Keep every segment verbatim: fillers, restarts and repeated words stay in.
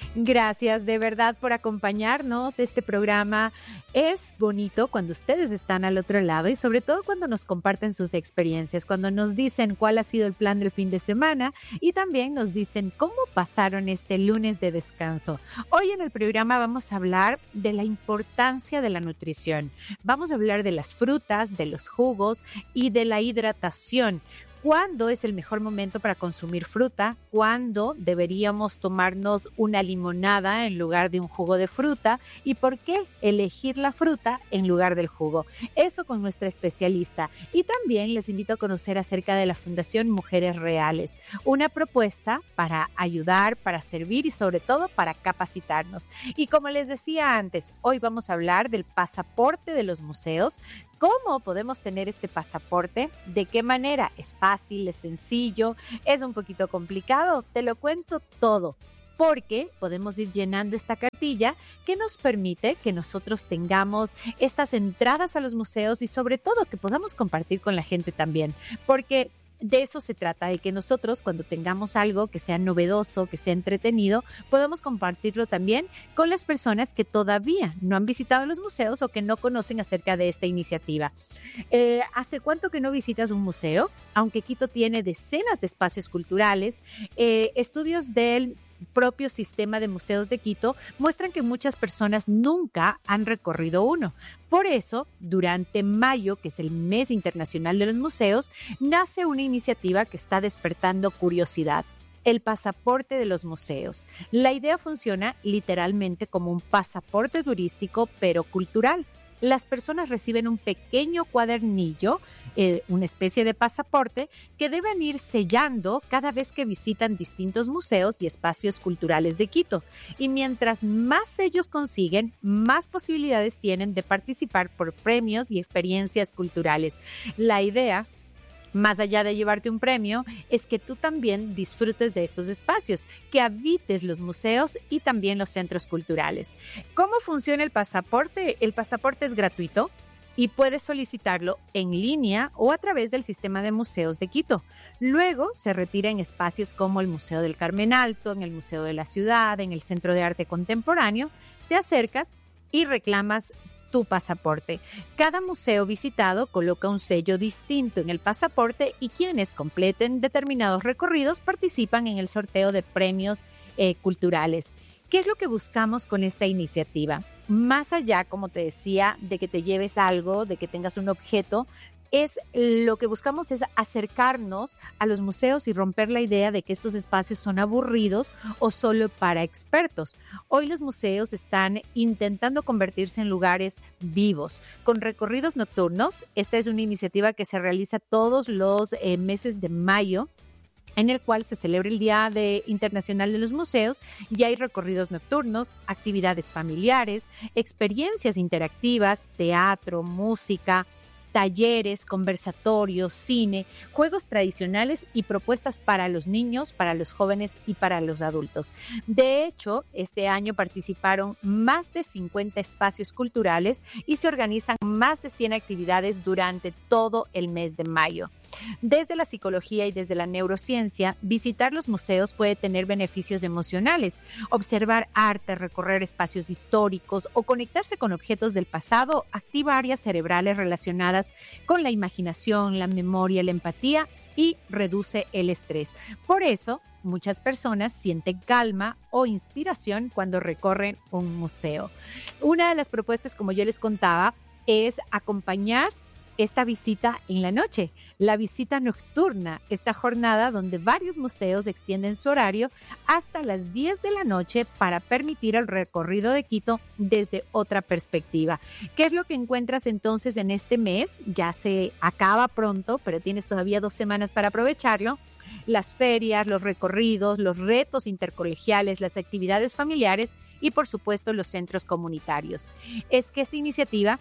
Gracias de verdad por acompañarnos. Este programa es bonito cuando ustedes están al otro lado y sobre todo cuando nos comparten sus experiencias, cuando nos dicen cuál ha sido el plan del fin de semana y también nos dicen cómo pasaron este lunes de descanso. Hoy en el programa vamos a hablar de la importancia de la nutrición. Vamos a hablar de las frutas, de los jugos y de la hidratación. ¿Cuándo es el mejor momento para consumir fruta? ¿Cuándo deberíamos tomarnos una limonada en lugar de un jugo de fruta? ¿Y por qué elegir la fruta en lugar del jugo? Eso con nuestra especialista. Y también les invito a conocer acerca de la Fundación Mujeres Reales, una propuesta para ayudar, para servir y sobre todo para capacitarnos. Y como les decía antes, hoy vamos a hablar del pasaporte de los museos. ¿Cómo podemos tener este pasaporte? ¿De qué manera? ¿Es fácil? ¿Es sencillo? ¿Es un poquito complicado? Te lo cuento todo, porque podemos ir llenando esta cartilla que nos permite que nosotros tengamos estas entradas a los museos y sobre todo que podamos compartir con la gente también, porque de eso se trata, de que nosotros cuando tengamos algo que sea novedoso, que sea entretenido, podamos compartirlo también con las personas que todavía no han visitado los museos o que no conocen acerca de esta iniciativa. Eh, ¿Hace cuánto que no visitas un museo? Aunque Quito tiene decenas de espacios culturales, eh, estudios del propio sistema de museos de Quito muestran que muchas personas nunca han recorrido uno. Por eso, durante mayo, que es el mes internacional de los museos, nace una iniciativa que está despertando curiosidad: el pasaporte de los museos. La idea funciona literalmente como un pasaporte turístico, pero cultural. Las personas reciben un pequeño cuadernillo, eh, una especie de pasaporte, que deben ir sellando cada vez que visitan distintos museos y espacios culturales de Quito. Y mientras más sellos consiguen, más posibilidades tienen de participar por premios y experiencias culturales. La idea, más allá de llevarte un premio, es que tú también disfrutes de estos espacios, que habites los museos y también los centros culturales. ¿Cómo funciona el pasaporte? El pasaporte es gratuito y puedes solicitarlo en línea o a través del sistema de museos de Quito. Luego se retira en espacios como el Museo del Carmen Alto, en el Museo de la Ciudad, en el Centro de Arte Contemporáneo. Te acercas y reclamas tu pasaporte. Cada museo visitado coloca un sello distinto en el pasaporte y quienes completen determinados recorridos participan en el sorteo de premios eh, culturales. ¿Qué es lo que buscamos con esta iniciativa? Más allá, como te decía, de que te lleves algo, de que tengas un objeto, es lo que buscamos es acercarnos a los museos y romper la idea de que estos espacios son aburridos o solo para expertos. Hoy los museos están intentando convertirse en lugares vivos, con recorridos nocturnos. Esta es una iniciativa que se realiza todos los eh, meses de mayo, en el cual se celebra el Día de Internacional de los Museos y hay recorridos nocturnos, actividades familiares, experiencias interactivas, teatro, música, talleres, conversatorios, cine, juegos tradicionales y propuestas para los niños, para los jóvenes y para los adultos. De hecho, este año participaron más de cincuenta espacios culturales y se organizan más de cien actividades durante todo el mes de mayo. Desde la psicología y desde la neurociencia, visitar los museos puede tener beneficios emocionales. Observar arte, recorrer espacios históricos o conectarse con objetos del pasado activa áreas cerebrales relacionadas con la imaginación, la memoria, la empatía y reduce el estrés. Por eso, muchas personas sienten calma o inspiración cuando recorren un museo. Una de las propuestas, como yo les contaba, es acompañar esta visita en la noche, la visita nocturna, esta jornada donde varios museos extienden su horario hasta las diez de la noche para permitir el recorrido de Quito desde otra perspectiva. ¿Qué es lo que encuentras entonces en este mes? Ya se acaba pronto, pero tienes todavía dos semanas para aprovecharlo. Las ferias, los recorridos, los retos intercolegiales, las actividades familiares y por supuesto los centros comunitarios. Es que esta iniciativa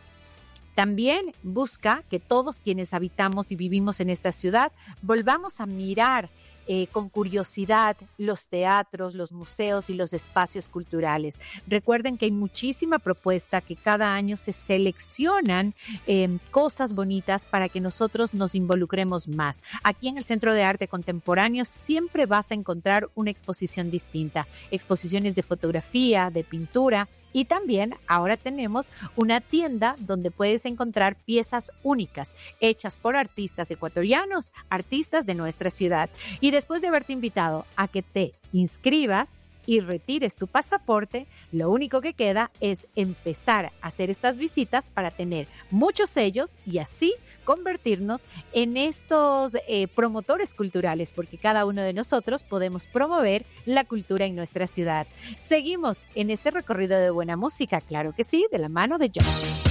también busca que todos quienes habitamos y vivimos en esta ciudad volvamos a mirar eh, con curiosidad los teatros, los museos y los espacios culturales. Recuerden que hay muchísima propuesta, que cada año se seleccionan eh, cosas bonitas para que nosotros nos involucremos más. Aquí en el Centro de Arte Contemporáneo siempre vas a encontrar una exposición distinta, exposiciones de fotografía, de pintura, y también ahora tenemos una tienda donde puedes encontrar piezas únicas hechas por artistas ecuatorianos, artistas de nuestra ciudad. Y después de haberte invitado a que te inscribas y retires tu pasaporte, lo único que queda es empezar a hacer estas visitas para tener muchos sellos y así convertirnos en estos eh, promotores culturales, porque cada uno de nosotros podemos promover la cultura en nuestra ciudad. Seguimos en este recorrido de buena música, claro que sí, de la mano de John.